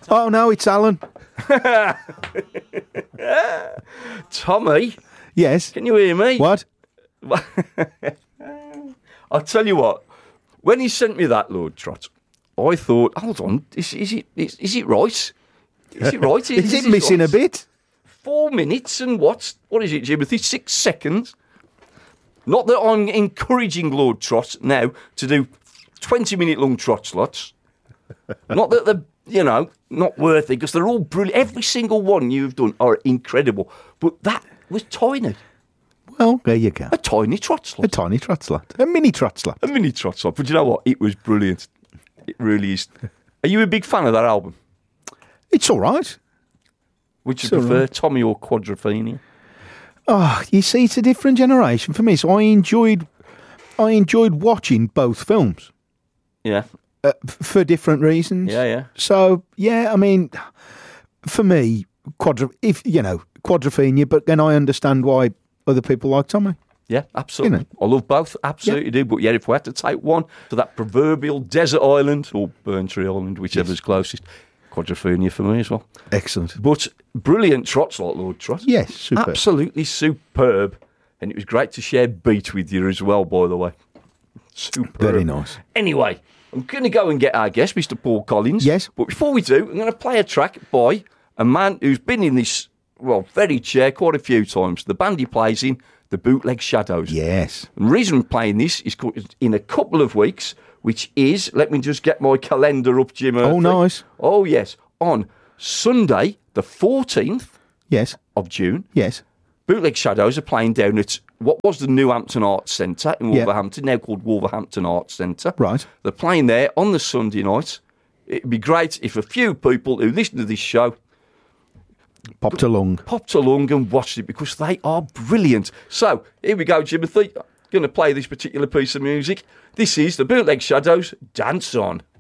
Oh, no, it's Alan. Tommy, Yes. can you hear me? What? I'll tell you what. When he sent me that, Lord Trot, I thought, hold on, is it right? Is it right? Is it missing right? a bit? 4 minutes and what is it, Jimothy? 6 seconds. Not that I'm encouraging Lord Trot now to do 20-minute long trot slots. Not that they're, not worth it, because they're all brilliant. Every single one you've done are incredible. But that was tiny. Well, there you go. A tiny trot slot. A tiny trot slot. A mini trot slot. A mini trot slot. But you know what? It was brilliant. It really is. Are you a big fan of that album? It's all right. Would you It's all prefer right. Tommy or Quadrophenia? Oh, you see, it's a different generation for me. So I enjoyed watching both films Yeah. for different reasons. Yeah. So yeah, I mean, for me, Quadrophenia, but then I understand why other people like Tommy. Yeah, absolutely. You know. I love both. Absolutely do. But yeah, if we had to take one to that proverbial desert island or Burntree Island, whichever's closest, Quadrophenia for me as well. Excellent. But brilliant trots like Lord Trot. Yes, superb. Absolutely superb. And it was great to share beat with you as well, by the way. Superb. Very nice. Anyway, I'm going to go and get our guest, Mr. Paul Collins. Yes. But before we do, I'm going to play a track by a man who's been in this, very chair quite a few times. The band he plays in, the Bootleg Shadows. Yes. And the reason I'm playing this is in a couple of weeks, which is, let me just get my calendar up, Jim. Oh, nice. Oh, yes. On Sunday, the 14th Yes. of June, Yes. Bootleg Shadows are playing down at what was the New Hampton Arts Centre in Yeah. Wolverhampton, now called Wolverhampton Arts Centre. Right. They're playing there on the Sunday night. It'd be great if a few people who listen to this show Popped along. popped along and watched it, because they are brilliant. So, here we go, Jimothy. Going to play this particular piece of music. This is the Bootleg Shadows, Dance On.